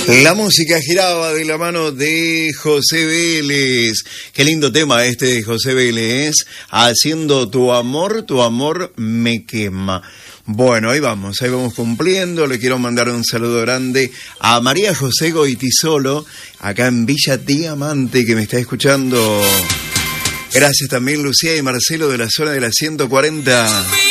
La música giraba de la mano de José Vélez. Qué lindo tema este de José Vélez. Haciendo tu amor me quema. Bueno, ahí vamos cumpliendo. Le quiero mandar un saludo grande a María José Goitisolo, acá en Villa Diamante, que me está escuchando. Gracias también Lucía y Marcelo de la zona de la 140.